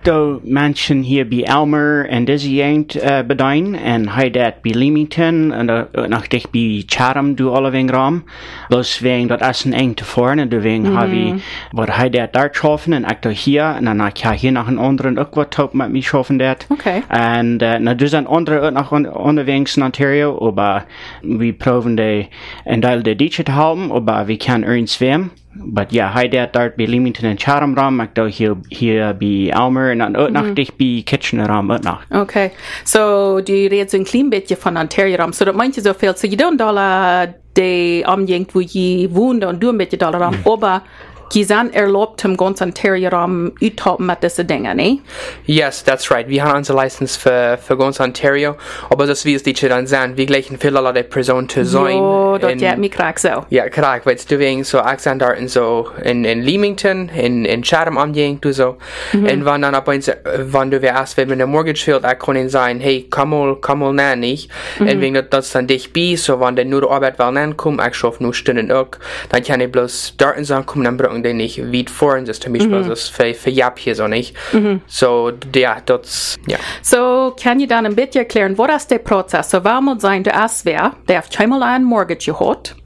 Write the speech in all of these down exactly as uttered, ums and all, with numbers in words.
do Menschen hier bei Elmer und diese Gegend uh, bedein, und hij dat bij Leamington, en uh, nog dicht bij Chatham, du alle wegen Raum. Bloß wegen dat Essen eng te voren, en deswegen mm. habe ich, wat hij dat daar geschaffen, en ik do hier, en dan ik hier noch een anderen ook wat top met mij schaffen dat. Okay. En uh, nou, dus een andere ook nog on, onderwegs in Ontario, aber we proben de een deel de dietje te houden, aber we kan erin zwemmen. But ja, hij dat daar bij Leamington en Chatham Raum, ik do hier, hier bij Elmer, en dan ook nog dicht bij Kitchener Raum ook nog. Okay. So, du redest ein klein bisschen von Ontario Raum. So, das meint ihr so viel. So, you don't dollar die Umgegend, wo je wohnt, und du ein bisschen dollar Raum, aber die sind erlaubt, im ganzen Ontario Raum uthoppen mit diesen Dingen, ne? Yes, that's right. Wir haben unsere License für, für ganz Ontario, aber das wie es die dann sagen, wir gleichen viele Leute Personen zu sein. Jo, das geht mir krass so. Ja, krass, weil es deswegen so Akzent dort in so in, in Leamington, in, in Chatham umgehend, du so. Mhm. Und wenn dann ab eins, wenn du erst, wenn man eine Mortgage fehlt, er kann ihnen sagen, hey, komm mal, komm mal näher nicht. Mhm. Und wegen das dann dich bei, so wenn der nur die Arbeit will näher kommen, ich schaffe nur Stunden auch, dann kann ich bloß dort sagen, komm, dann brauchen die nicht weit fahren, das zum Beispiel, mhm. das für, für Jab hier so nicht. Mhm. So, ja, das, ja. So, kann ich dann ein bisschen erklären, was ist der Prozess? So, warum muss sein, der erst wer, der hat einmal einen Mortgage gehabt,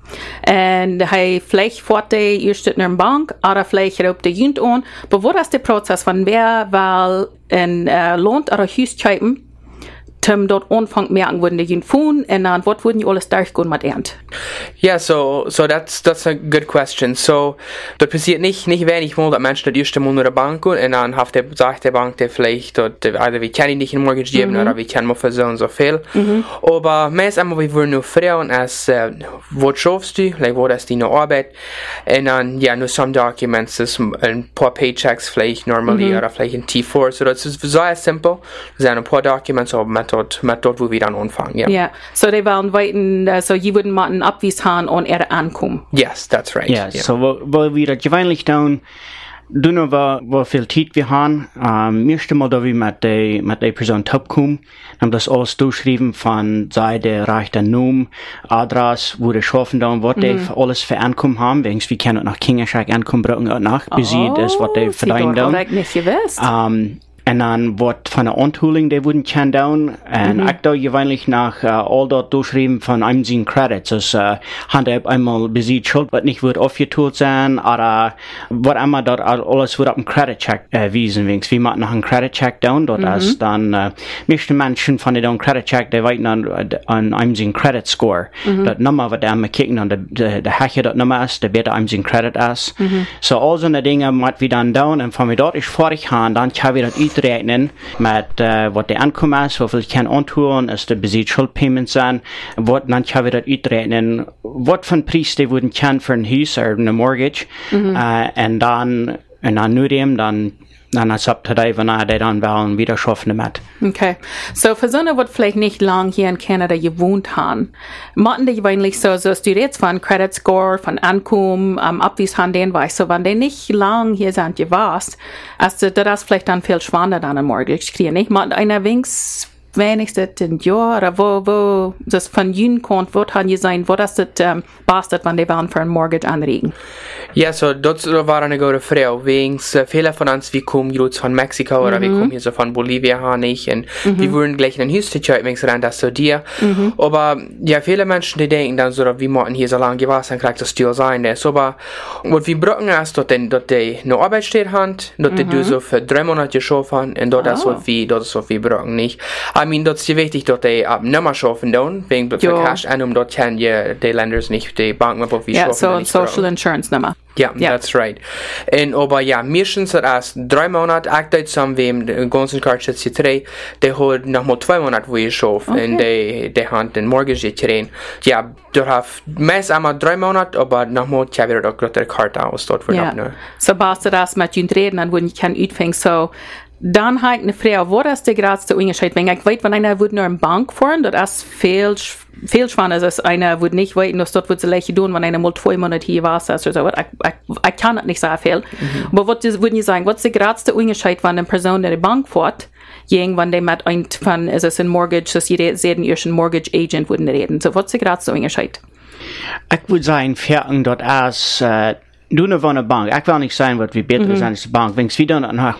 und er vielleicht fährt der erst in der Bank, oder vielleicht raubt der Jund an, aber was ist der Prozess, von wer will ein äh, Lohn oder Haus kaufen, zum dort Anfang merken, wurden die Jund fahren, und dann, was würden die alles durchgehen mit Ernt? Yeah, so so that's that's a good question. So, das passiert nicht nicht wenig mal, dass Menschen das erste Mal nur der Bank gehen und dann hat der sagt der Bank, der vielleicht dort, also wir können nicht einen Mortgage geben mhm. oder wir können mal für so und so viel. Mhm. Aber meist einmal wir wollen nur fragen, als äh, wo schaffst du, like wo ist deine Arbeit und dann ja nur some documents, das ein paar Paychecks vielleicht normally mhm. oder vielleicht ein T vier. So das ist sehr simpel. Das sind ein paar Documents, aber mit dort mit dort wo wir dann anfangen. Ja. Yeah. So they wollen weiten, uh, so you wouldn't want einen Abwies haben und er ankommen. Yes, that's right. Yeah, yeah. So wo, wo wir das gewöhnlich tun, du noch wo, wo viel Zeit wir haben, ähm, erste Mal, da wir mit der, mit der Person top kommen, haben das alles durchschreiben von Seite, rechter Num, Adresse, wo der schaffen da und was mhm. die alles für Ankommen haben, wegen wir können auch nach Kingerschack Ankommen brauchen und nach, bis sie das, was die verdienen da. Oh, nicht gewusst. Ähm, En dan wordt van de onthuling, die worden kan doen. En mm-hmm. ik doe gewöhnlich nach uh, all dort durchschreiben von einem seinen Credits. Dus uh, hand heb einmal bezieht Schuld, wat nicht wird aufgetut sein, oder wat einmal dort alles wird auf einen Credit-Check äh, wiesen. Wie man nach einem Credit-Check down, dort mm-hmm. ist dann, uh, meiste Menschen von den Credit-Check, die weiten an, an einem seinen Credit-Score. Mm-hmm. Das Nummer, was der einmal kicken, und der, der, der Hache dort Nummer ist, der besser einem seinen Credit ist. Mm-hmm. So, all so eine Dinge, was wir dann down, und von mir dort ist fertig haben, dann kann wir das rechnen mit uh, was der Ankommen ist, wie viel ich kann antun, ist der Besitz Schuldpayments sein, was dann kann wir das rechnen, was von Preis die würden kann für ein Haus oder eine Mortgage, mhm. uh, und dann, und dann nur dem, dann dann ist up to date, wenn er dann wollen, wieder schaffen damit. Okay. So, für so eine, die vielleicht nicht lang hier in Kanada gewohnt haben, machen die gewöhnlich so, so dass du jetzt von Credit Score, von Ankommen, am Abwies haben, den weißt so, wenn die nicht lang hier sind, ihr warst, also das vielleicht dann viel schwanger dann ein Mortgage kriegen, nicht? Man einer wenigstens wenigstens ein Jahr, oder wo, wo das von Juni kommt, wo kann je sein, wo das ähm, bastet, wenn die waren für ein Mortgage anregen? Ja, so, das war eine gute Frage. Wegen äh, viele von uns, wir kommen jetzt von Mexiko, mhm. oder wir kommen hier so von Bolivien, ha, nicht, und mhm. wir würden gleich in ein Haus zu kaufen, wenn das so dir. Mhm. Aber, ja, viele Menschen, die denken dann so, wir machen hier so lange gewesen, dann kriegt das Stil sein, das. Aber, was wir brauchen ist, dass die, dass die eine Arbeit steht, dass mhm. die du so für drei Monate geschaffen, und dort ist, was wir, das ist, was wir brauchen, nicht. I mean, das ist wichtig, dass die ab Nummer schaffen dann, wegen für Cash, und dort können ja die Länder nicht, die Banken, wo wir yeah, schaffen. So, Social Insurance Nummer. Ja, yeah, yeah, that's right. Und aber ja, meistens erst drei Monate, ich zusammen wem den ganzen Karte zu drei, der hat noch mal zwei Monate, wo ich schaffe, okay. Und die, die haben den Mortgage gekriegt. Ja, du hast meist einmal drei Monate, aber noch mal ich habe wieder gerade die Karte aus dort für yeah. Nur. So, bast du das mit ihnen reden, dann würden ich kein Utfang, so, dann habe ich eine Frage, wo ist der größte Unterschied? Wenn ich weiß, wenn einer würde nur in Bank fahren, das ist viel, viel spannender, als einer würde nicht wissen, dass dort wird es leicht tun, wenn einer mal zwei Monate hier war, oder so. Ich, ich, ich kann das nicht so viel. Mhm. Aber was würden Sie sagen, was ist der größte Unterschied, wenn eine Person in die Bank fährt, wenn die mit einem von, ist es ein Mortgage, dass jeder sehen, ihr ein Mortgage Agent würden reden. So, was ist der größte Unterschied? Ich würde sagen, Ferien dort als, äh, du nur von der Bank. Ich will nicht sagen, was wir besser mhm. sind als die Bank. Wenn es wieder noch mit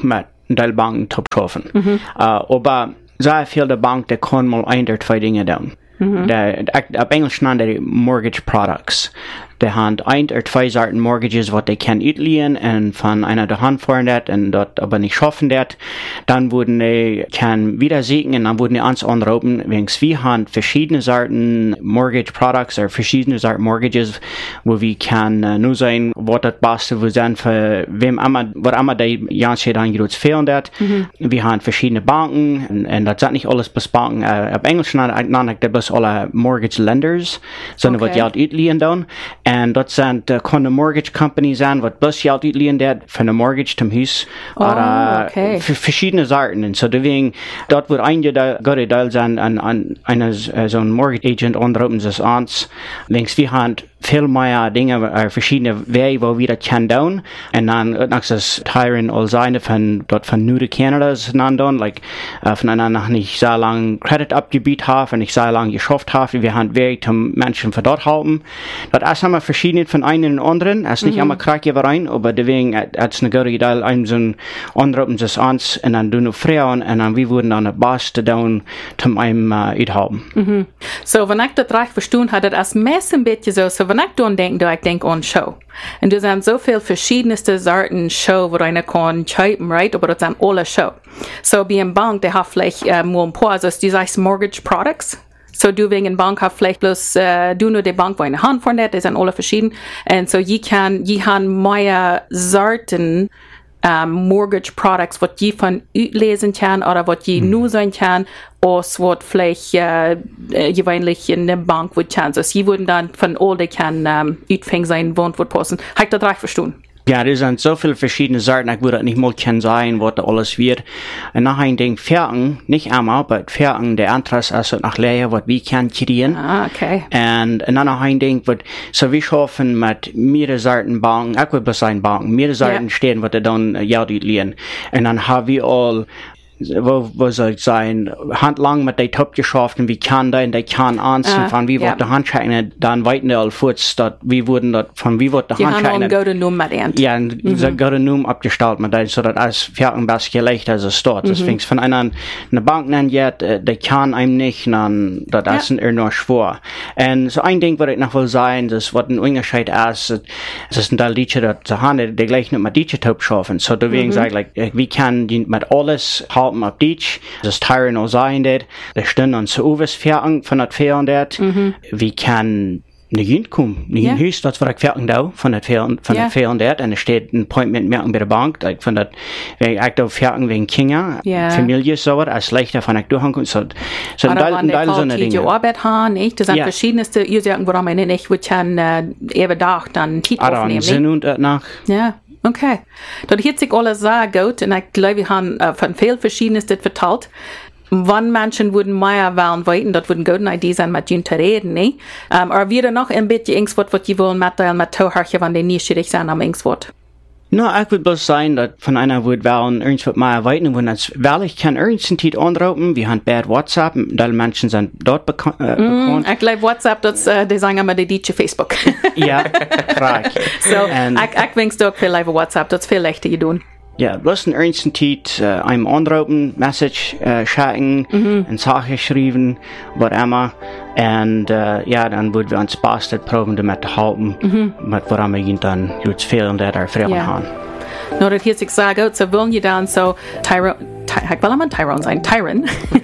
der Bank zu schaffen. Mhm. Uh, aber sehr viel der Bank, der kann mal ein oder zwei Dinge tun. Mhm. Der, auf Englisch nennen die Mortgage Products. Die haben ein oder zwei Sorten Mortgages, was die können utleihen und von einer der Hand fahren dat und dort aber nicht schaffen dat. Dann wurden die kann wieder siegen und dann wurden die ans anrufen, wegen wir haben verschiedene Sorten Mortgage Products oder verschiedene Sorten Mortgages, wo wir kann uh, nur sein, was das Beste wo sind für wem immer, was immer die Jahrzehnte angeht, fehlen dat. Mhm. Wir haben verschiedene Banken und, und das sind nicht alles bis Banken. Uh, auf Englisch nennen die bis alle Mortgage Lenders, sondern okay. was Geld utleihen dann. Und dort sind, uh, können Mortgage Companies sein, was bloß Geld utleihen dat für eine Mortgage zum Haus. Oh, oder okay. für verschiedene Sorten. Und so deswegen, dort wird einige da gute Teil sein, an, an einer, so ein Mortgage Agent anrufen, das ans. Links, wir haben viel mehr Dinge, äh, verschiedene Wege, wo wir das können tun. Und dann, nach das Teilen all seine von, dort von New to Canada, das dann, like, äh, von einer noch nicht sehr lange Credit abgebiet haben, nicht sehr lange geschafft haben. Wir haben Wege zum Menschen von dort halten. Dort ist immer verschieden von einem und anderen. Es ist nicht immer krank rein, aber deswegen hat es eine gute Idee, einem so ein anrufen, das ans, und dann tun wir Frauen, und dann wir wurden dann eine Basis tun, zum einem, äh, haben. Mhm. So, wenn ich das recht verstanden habe, das ist meist ein bisschen so, so wenn ich daran denke, ich denke an Show. Und du sind so viele verschiedenste Sorten Show, wo einer kann kaufen, right? Aber das sind alle Show. So, wie eine Bank, die hat vielleicht äh, nur ein paar, also die heißt Mortgage Products. So, du wegen Bank hast vielleicht bloß, äh, du nur die Bank, wo eine Hand von der, die sind alle verschieden. Und so, je kann, je haben mehr Sorten, Um, mortgage products, was je von lesen kann oder was je hm. nur sein kann, als was vielleicht äh, gewöhnlich in der Bank wird kann. Also sie würden dann von all die kann um, Utfang sein, wohnt wird passen. Habe ich das recht verstanden? Ja, das sind so viele verschiedene Sorten, ich würde nicht mal kennen sein, was da alles wird. Und nachher ich denke, Ferien, nicht einmal, aber Ferien, der Interesse ist nach Lehre, was wir können kriegen. Ah, okay. Und, und nachher ich denke, so wir schaffen mit mehreren Sorten Banken, ich will bloß ein Banken, mehrere Sorten yeah. stehen, was da dann Geld utleihen. Und dann haben wir all, wo, wo soll ich sein, handlang mit den Top geschafft und wie kann da und die kann anziehen, uh, von wie wird die Handschreine, dann weiten die all fort, wie wurden dort, von wie wird die Handschreine. Die haben einen guten mit Ent. Ja, einen mhm. guten Nummer abgestellt mit denen, so dass alles fertig besser gelegt als es dort. Mhm. Deswegen von einer, eine Bank nennt jetzt, die kann einem nicht, dann, das ist ja. nur schwer. Und so ein Ding würde ich noch wohl sagen, das was ein Unterschied ist, es ist ein Teil Deutsche, das zu haben, die gleich nicht mit Deutsche Top schaffen. So deswegen mhm. sage ich, like, wie kann die mit alles halten auf Deutsch, das Teilen auch sein, das stehen dann zu Uwes fertig von der vierhundert. Mhm. Wie kann eine Jünd kommen, eine yeah. Hüst, das war ich fertig da, von der vierhundert, von yeah. der vierhundert, und es steht ein Appointment mehr bei der Bank, von der, wenn ich da fertig wegen Kinder, yeah. Familie, so, als leichter von der durchkommen, so, so ein Teil, ein Teil so eine Dinge. Die Arbeit haben, nicht? Das sind yeah. verschiedenste Ursachen, warum man nicht, wo kann, äh, eben da, dann Titel aufnehmen. Sinn und nach. Ja. Okay. Das hat sich alles sehr gut, und ich glaube, wir haben äh, von vielen verschiedenen verteilt. Wann Menschen würden mehr wollen weiten, das würden gute Ideen sein, mit ihnen zu reden, ne? Um, aber wieder noch ein bisschen irgendwas, was die wollen mitteilen, mit Tauhörchen, wenn die neugierig sind am irgendwas. No, ich würde bloß sagen, dass von einer würde wollen, irgendwas mehr weiten, wenn das wirklich kann irgendein anrufen, wir haben bad WhatsApp, da Menschen sind dort beka äh, bekannt. Mm, ich glaube, WhatsApp, das, äh, die sagen immer, die deutsche Facebook. Ja, right. So, ich, ich denke doch viel lieber WhatsApp, das ist viel leichter zu tun. Ja, bloß ein ernsten Tit, äh, einem anrufen, Message äh, schicken, mhm. eine Sache schreiben, was immer. Und äh, ja, dann würden wir uns bastet proben, damit zu halten, mhm. mit woran wir dann jetzt fehlen, der da Frieden yeah. haben. Nur das hier sich sagen, so wollen wir dann so Tyrone, ich will immer Tyrone sein, Tyron.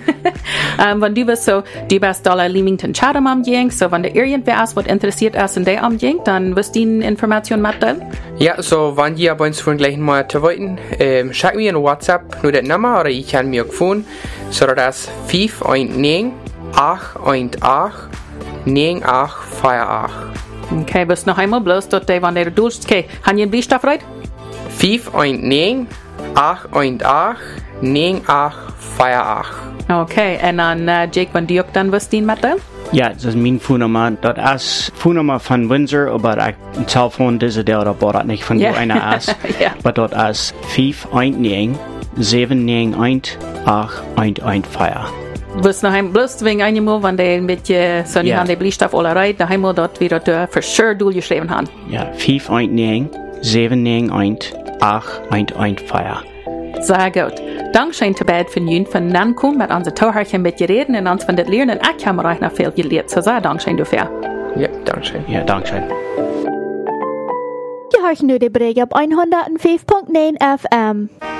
um, wenn du bist so, du bist da Leamington Chatham am Jink, so wenn der irgendwer ist, was interessiert ist in der am Jink, dann wirst du die Informationen mitteilen? Ja, so wenn ihr bei uns von gleich mal zu wollten, ähm, schick mir eine WhatsApp, nur das Nummer, oder ich kann mir auch phone, so das fünf eins neun, acht eins acht, neun acht vier acht. Okay, bis noch einmal bloß, dort, wenn der durch, okay, haben ihr einen Briefstoff rein? fünf eins neun, acht eins acht, neun acht vier acht. Okay, und dann, uh, Jake, wenn du auch dann wirst du ihn mitteilen? Ja, das ist mein Phonummer. Das ist Phonummer von Windsor, aber ein Telefon, das ist der oder Borat nicht von yeah. wo einer ist. yeah. Aber dort ist fünf eins neun, sieben neun eins, acht eins eins vier. Wirst noch einmal, bloß wegen einem Mal, wenn der ein bisschen so nicht an der Briefstoff alle rein, daheim dort wieder für sure durchgeschrieben haben. Ja, fünf eins neun, sieben neun eins, acht eins eins vier. Sehr gut. Dankeschön, Tabed, für nun von Nankum mit unserer Tochter mit dir reden und uns von das Lernen auch haben wir noch viel gelernt. So sehr Dankeschön dafür. Ja, Dankeschön. Ja, Dankeschön. Je hört nu de Brege op honderdvijf komma negen F M.